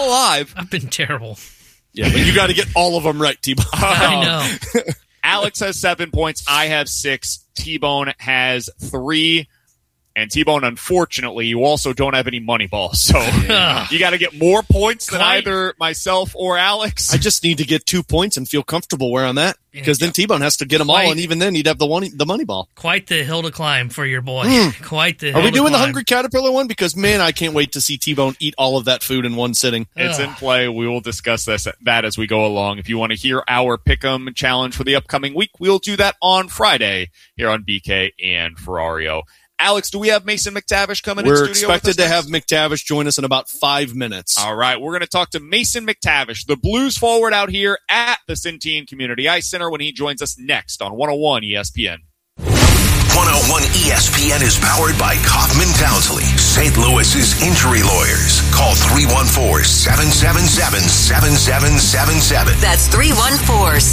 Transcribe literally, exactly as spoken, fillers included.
still alive. I've been terrible. Yeah, but you got to get all of them right, T-Bone. I know. Alex has seven points. I have six. T-Bone has three. And T-Bone, unfortunately, you also don't have any money balls. So Yeah. you got to get more points than Quite- either myself or Alex. I just need to get two points and feel comfortable where I'm at. Because then T-Bone has to get them all, Quite- and even then he'd have the one, the money ball. Quite the hill to climb for your boy. Mm. Quite the Are hill we to doing the climb. Hungry Caterpillar one? Because, man, I can't wait to see T-Bone eat all of that food in one sitting. It's Ugh. in play. We will discuss this that as we go along. If you want to hear our Pick'em challenge for the upcoming week, we'll do that on Friday here on B K and Ferrario. Alex, do we have Mason McTavish coming We're in studio with expected us to next? have McTavish join us in about five minutes. All right, we're going to talk to Mason McTavish, the Blues forward out here at the Centene Community Ice Center when he joins us next on one oh one E S P N. one oh one E S P N is powered by Kaufman Townsley, Saint Louis's injury lawyers. Call three one four, seven seven seven, seven seven seven seven. That's three one four,